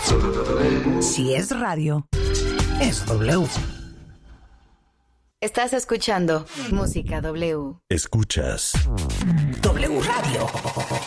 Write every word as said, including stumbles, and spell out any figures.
Si es radio, es W. Estás escuchando Música W. Escuchas W Radio.